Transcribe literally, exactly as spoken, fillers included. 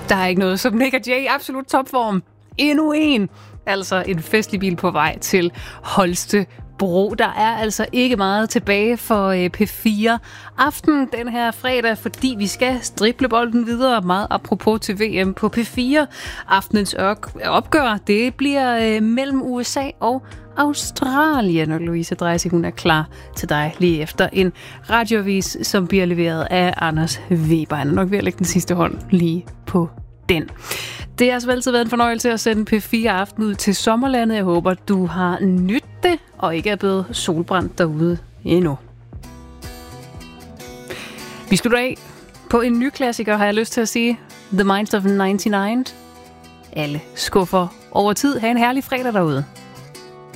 Der er ikke noget som Nick og Jay i absolut topform. Endnu en. Altså en festlig bil på vej til Holstebro. Der er altså ikke meget tilbage for P fire aften den her fredag, fordi vi skal strible bolden videre. Meget apropos til V M på P fire. Aftenens opgør, det bliver mellem U S A og Australien, og Louise Dreisig, hun er klar til dig lige efter en radioavis, som bliver leveret af Anders Weber. Han er nok ved at lægge den sidste hånd lige på den. Det har altså altid været en fornøjelse at sende P fire Aften ud til sommerlandet. Jeg håber, du har nydt det, og ikke er blevet solbrændt derude endnu. Vi slutter af på en ny klassiker, har jeg lyst til at sige. The Minds of ninety-nine. Alle skuffer over tid. Ha' en herlig fredag derude.